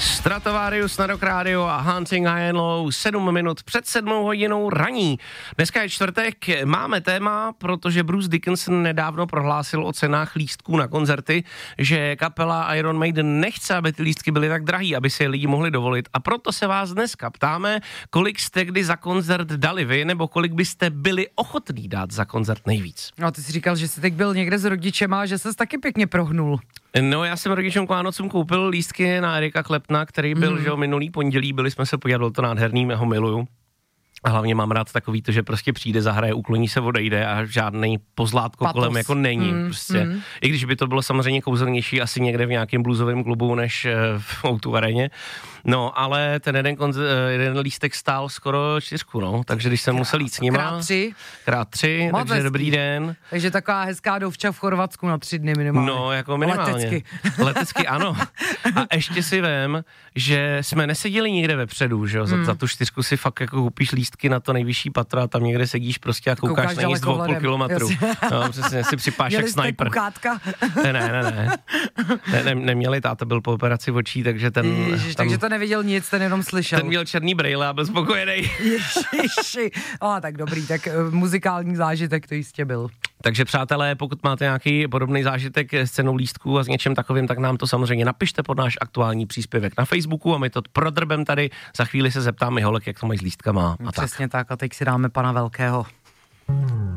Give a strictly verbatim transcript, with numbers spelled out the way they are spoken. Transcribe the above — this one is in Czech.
Stratovarius na Rock Radio a Hunting High and Low, sedm minut před sedmou hodinou raní. Dneska je čtvrtek, máme téma, protože Bruce Dickinson nedávno prohlásil o cenách lístků na koncerty, že kapela Iron Maiden nechce, aby ty lístky byly tak drahý, aby si je lidi mohli dovolit. A proto se vás dneska ptáme, kolik jste kdy za koncert dali vy, nebo kolik byste byli ochotní dát za koncert nejvíc. No, ty jsi říkal, že jsi teď byl někde s rodičema a že ses taky pěkně prohnul. No, já jsem rodičům k Vánocům koupil lístky na Erika Klepna, který byl, mm. že jo, minulý pondělí, byli jsme se podívat, byl to nádherný, já ho miluju. A hlavně mám rád takový to, že prostě přijde, zahraje, ukloní se, odejde a žádný pozlátko Patos. Kolem jako není. Mm, prostě. Mm. I když by to bylo samozřejmě kouzelnější asi někde v nějakém bluesovém klubu než v ó dva aréně. No, ale ten jeden, konz- jeden lístek stál skoro čtyřku, no. Takže když jsem krát, musel jít s nima. Krát tři. Krát tři, Moc takže hezký. Dobrý den. Takže taková hezká dovča v Chorvatsku na tři dny minimálně. No, jako minimálně. Letecky. Letecky, ano. A ještě si vem, že jsme neseděli nikde vepředu, že jo. Za, mm. za tu čtyřku si fakt jako koupíš lístky na to nejvyšší patro a tam někde sedíš prostě a koukáš, koukáš na ní z dvou půl kilometru. No, přesně, si připáš jak sniper. Ne, ne, ne, ne. ne, ne neměli, táta byl po operaci očí, takže ten... Ježiš, tam, takže to neviděl nic, ten jenom slyšel. Ten měl černý brejle a byl spokojený. Ježiši. O, tak dobrý, tak uh, muzikální zážitek to jistě byl. Takže přátelé, pokud máte nějaký podobný zážitek s cenou lístků a s něčem takovým, tak nám to samozřejmě napište pod náš aktuální příspěvek na Facebooku a my to prodrbem tady. Za chvíli se zeptáme holek, jak to mají s lístkama. A Přesně tak. tak a teď si dáme pana Velkého.